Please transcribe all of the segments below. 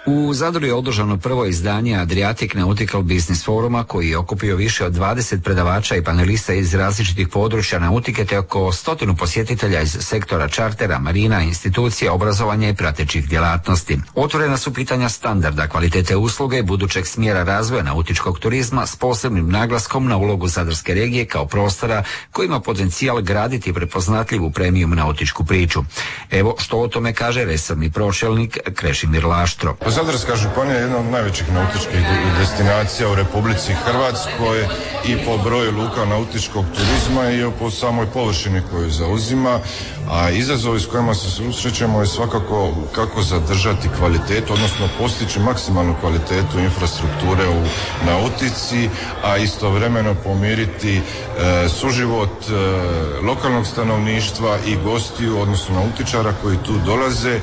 U Zadru je održano prvo izdanje Adriatic Nautical Business Foruma koji je okupio više od 20 predavača i panelista iz različitih područja nautike te oko 100 posjetitelja iz sektora čartera, marina, institucija, obrazovanja i pratećih djelatnosti. Otvorena su pitanja standarda, kvalitete usluge i budućeg smjera razvoja nautičkog turizma s posebnim naglaskom na ulogu Zadarske regije kao prostora koji ima potencijal graditi prepoznatljivu premium nautičku priču. Evo što o tome kaže resorni pročelnik Krešimir Laštro. Zadarska županija je jedna od najvećih nautičkih destinacija u Republici Hrvatskoj i po broju luka nautičkog turizma i po samoj površini koju zauzima, a izazovi s kojima se susrećemo je svakako kako zadržati kvalitetu, odnosno postići maksimalnu kvalitetu infrastrukture u nautici, a istovremeno pomiriti suživot lokalnog stanovništva i gostiju, odnosno nautičara koji tu dolaze.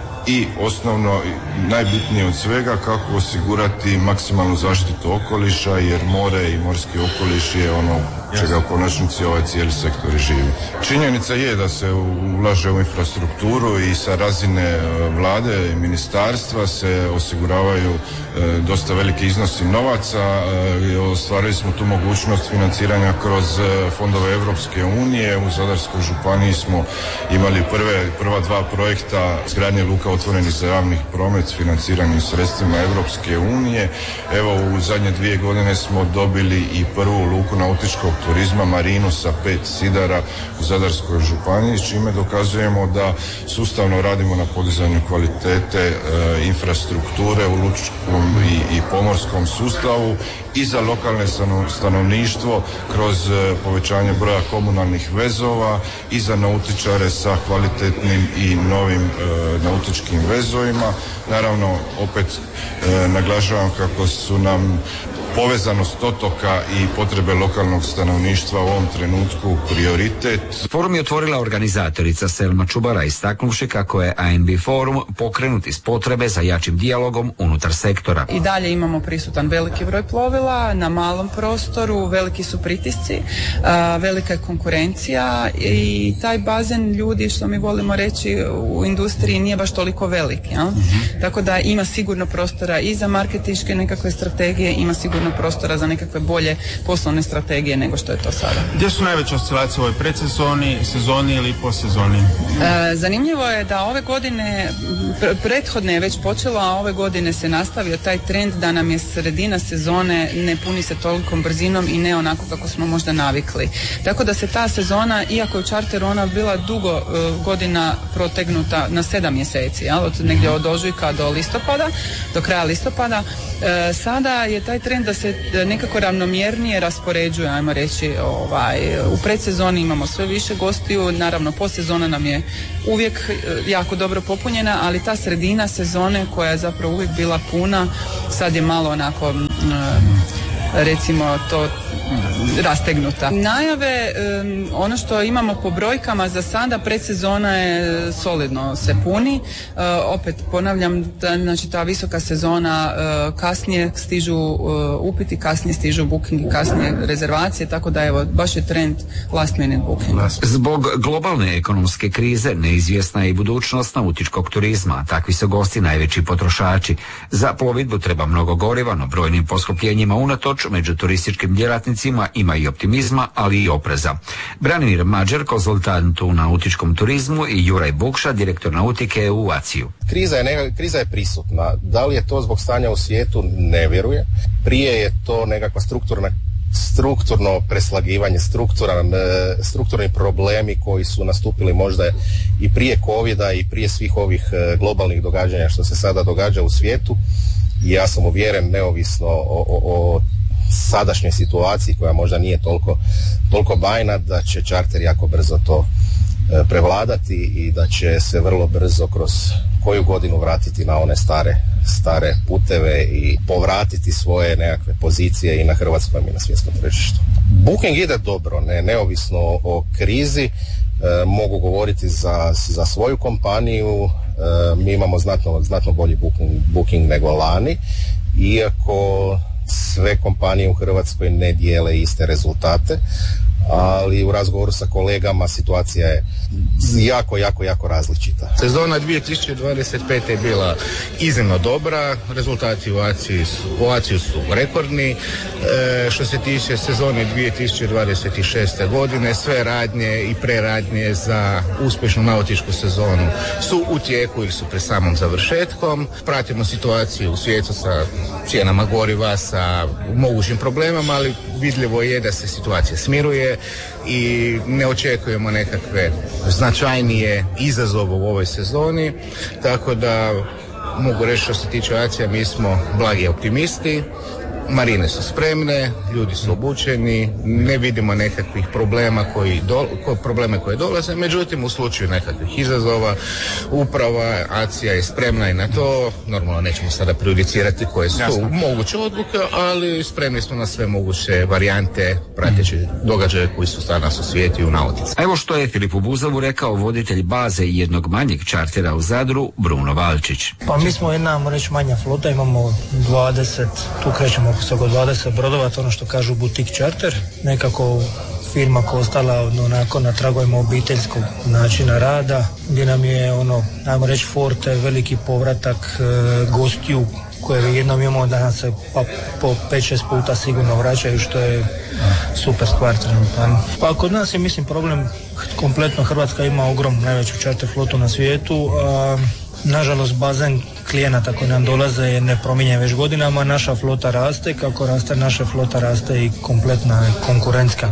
I osnovno, najbitnije od svega, kako osigurati maksimalnu zaštitu okoliša, jer more i morski okoliš je ono čega u konačnici ovaj cijeli sektor živi. Činjenica je da se ulaže u infrastrukturu i sa razine vlade i ministarstva se osiguravaju dosta veliki iznosi novaca. Ostvarili smo tu mogućnost financiranja kroz fondove Europske unije. U Zadarskoj županiji smo imali prva dva projekta izgradnje luka otvorenih za javni promet s financiranim sredstvima Europske unije. Evo u zadnje 2 godine smo dobili i prvu luku nautičkog turizma, marinu sa 5 sidara u Zadarskoj županiji, s čime dokazujemo da sustavno radimo na podizanju kvalitete infrastrukture u lučkom i pomorskom sustavu i za lokalne stanovništvo kroz povećanje broja komunalnih vezova i za nautičare sa kvalitetnim i novim nautičkim vezovima. Naravno, opet naglašavam kako su nam povezanost otoka i potrebe lokalnog stanovništva u ovom trenutku prioritet. Forum je otvorila organizatorica Selma Čubara, istaknuvši kako je ANB forum pokrenut iz potrebe za jačim dijalogom unutar sektora. I dalje imamo prisutan veliki broj plovila na malom prostoru, veliki su pritisci, velika je konkurencija i taj bazen ljudi, što mi volimo reći u industriji, nije baš toliko velik. Ja? Tako da ima sigurno prostora i za marketinške nekakve strategije, ima sigurno prostora za nekakve bolje poslovne strategije nego što je to sada. Gdje su najveće oscilacije u ovoj predsezoni, sezoni ili posezoni? Zanimljivo je da ove godine, prethodne je već počela, a ove godine se nastavio taj trend da nam je sredina sezone ne puni se tolikom brzinom i ne onako kako smo možda navikli. Tako da se ta sezona, iako je u čarteru ona bila dugo godina protegnuta na 7 mjeseci, negdje od ožujka do listopada, do kraja listopada, sada je taj trend da se nekako ravnomjernije raspoređuje, ajmo reći, u predsezoni imamo sve više gostiju, naravno posezona nam je uvijek jako dobro popunjena, ali ta sredina sezone koja je zapravo uvijek bila puna, sad je malo onako recimo to rastegnuta. Najave, ono što imamo po brojkama za sada, predsezona je solidno se puni. Opet ponavljam, znači ta visoka sezona, kasnije stižu upiti, kasnije stižu booking i kasnije rezervacije, tako da evo, baš je trend last minute booking. Zbog globalne ekonomske krize neizvjesna je i budućnost nautičkog turizma. Takvi su gosti najveći potrošači. Za plovidbu treba mnogo goriva, no brojnim poskupljenjima unatoč među turističkim djelatnicima ima i optimizma, ali i opreza. Branimir Mađer, konzultant u nautičkom turizmu, i Juraj Bukša, direktor nautike u ACI-u. Kriza je prisutna. Da li je to zbog stanja u svijetu? Ne vjeruje. Prije je to nekakva strukturno preslagivanje, strukturni problemi koji su nastupili možda i prije covida i prije svih ovih globalnih događanja što se sada događa u svijetu. I ja sam uvjeren, neovisno o sadašnjoj situaciji koja možda nije toliko bajna, da će čarter jako brzo to prevladati i da će se vrlo brzo kroz koju godinu vratiti na one stare puteve i povratiti svoje nekakve pozicije i na hrvatskom i na svjetskom tržištu. Booking ide dobro, neovisno o krizi. Mogu govoriti za svoju kompaniju. Mi imamo znatno bolji booking nego lani, iako sve kompanije u Hrvatskoj ne dijele iste rezultate, ali u razgovoru sa kolegama situacija je jako različita. Sezona 2025. je bila iznimno dobra, rezultati u ACI-u su rekordni. Što se tiče sezone 2026. godine, sve radnje i preradnje za uspješnu nautičku sezonu su u tijeku ili su pred samom završetkom. Pratimo situaciju u svijetu sa cijenama goriva, sa mogućim problemama, ali vidljivo je da se situacija smiruje i ne očekujemo nekakve značajnije izazove u ovoj sezoni, tako da mogu reći što se tiče ACI-a mi smo blagi optimisti. Marine su spremne, ljudi su obučeni, ne vidimo nekakvih probleme koje dolaze, međutim u slučaju nekakvih izazova uprava ACI-a je spremna i na to. Normalno nećemo sada prejudicirati koje su moguće odluke, ali spremni smo na sve moguće varijante prateći događaje koji su danas u svijetu i u nautici. Evo što je Filipu Buzavu rekao voditelj baze jednog manjeg čartera u Zadru, Bruno Valčić. Pa mi smo jedna, reći, manja flota, imamo 20, tu krećemo oko 20 brodova, to ono što kažu butik čarter, nekako firma koja je ostala onako na tragovima obiteljskog načina rada, gdje nam je ajmo reći forte, veliki povratak gostiju koje jednom imamo da nam se po 5-6 puta sigurno vraćaju, što je super stvar trenutno. Pa kod nas je mislim problem, kompletno Hrvatska ima ogromnu, najveću čarter flotu na svijetu, nažalost bazen klijenata koji nam dolaze je nepromijenjen već godinama, naša flota raste, kako raste naša flota raste i kompletna konkurentska,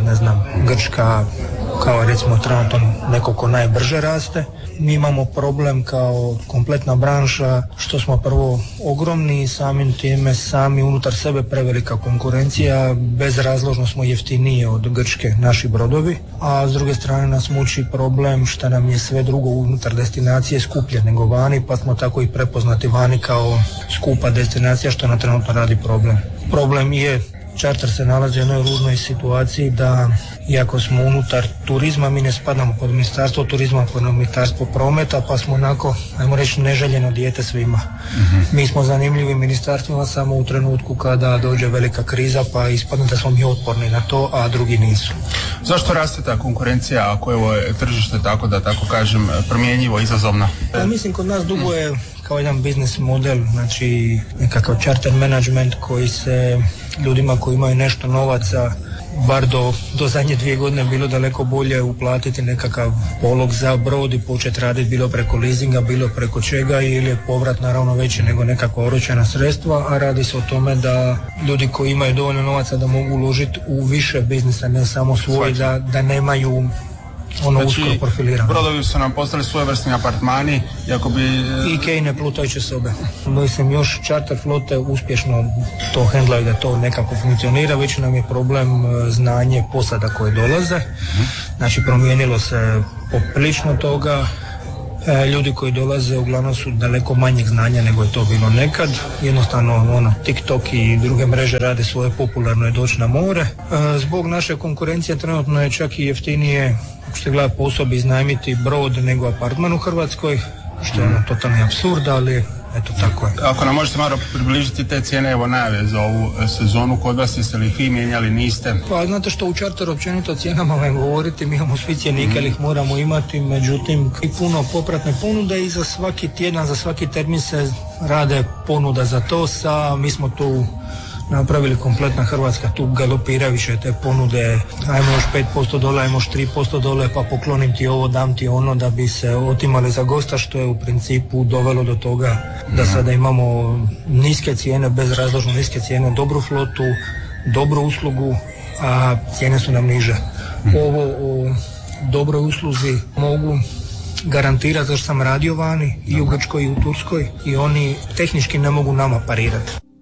Grčka kao recimo trenutno neko ko najbrže raste. Mi imamo problem kao kompletna branša što smo prvo ogromni i samim time sami unutar sebe prevelika konkurencija, bezrazložno smo jeftiniji od Grčke naši brodovi, a s druge strane nas muči problem što nam je sve drugo unutar destinacije skuplje nego vani, pa smo tako i prepoznati vani kao skupa destinacija, što nam trenutno radi problem. Problem je čarter se nalazi u jednoj ružnoj situaciji da, iako smo unutar turizma, mi ne spadamo pod ministarstvo turizma, pod ministarstvo prometa, pa smo onako, ajmo reći, neželjeno dijete svima. Mi smo zanimljivi ministarstvima samo u trenutku kada dođe velika kriza, pa ispadne da smo mi otporni na to, a drugi nisu. Zašto raste ta konkurencija ako je tržište tako da tako kažem promjenjivo, izazovno? Ja mislim kod nas dugo je kao jedan biznis model, znači nekakav charter management koji se ljudima koji imaju nešto novaca, bar do zadnje 2 godine bilo daleko bolje uplatiti nekakav polog za brod i početi raditi bilo preko leasinga, bilo preko čega, ili je povrat naravno veći nego nekakva oročena sredstva, a radi se o tome da ljudi koji imaju dovoljno novaca da mogu uložiti u više biznisa, ne samo svoj, da nemaju uskoro profilirano. Brodovi su nam postali svojevrsni apartmani, iako bi... I kejne plutajuće sobe. Mislim, još charter flote uspješno to hendlaju da to nekako funkcionira, već nam je problem znanje posada koje dolaze. Znači, promijenilo se poprilično toga. Ljudi koji dolaze uglavnom su daleko manjeg znanja nego je to bilo nekad. Jednostavno TikTok i druge mreže rade svoje, popularno je doći na more. Zbog naše konkurencije trenutno je čak i jeftinije što gleda po osobi iznajmiti brod nego apartman u Hrvatskoj, što je totalni apsurd, ali eto tako je. Ako nam možete malo približiti te cijene, evo najave za ovu sezonu kod vas, jeste li ih vi mijenjali, niste? Pa znate što u čarteru općenito o cijenama vam govoriti, mi imamo svi cjenike, ali ih moramo imati, međutim i puno popratne ponude i za svaki tjedan, za svaki termin se rade ponuda za to, mi smo tu napravili kompletna Hrvatska, tu galopirajuće te ponude, ajmo još 5% dole, ajmo još 3% dole, pa poklonim ti ovo, dam ti ono, da bi se otimali za gosta, što je u principu dovelo do toga da sada imamo niske cijene, bezrazložno niske cijene, dobru flotu, dobru uslugu, a cijene su nam niže. Ovo o dobroj usluzi mogu garantirati, zašto sam radio vani i u Grčkoj i u Turskoj, i oni tehnički ne mogu nama parirati.